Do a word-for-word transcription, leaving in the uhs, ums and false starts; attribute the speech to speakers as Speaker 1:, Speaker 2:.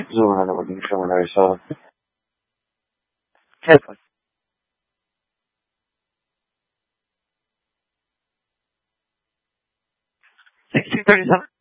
Speaker 1: zoom na maging similar. So, careful. sixteen thirty-seven?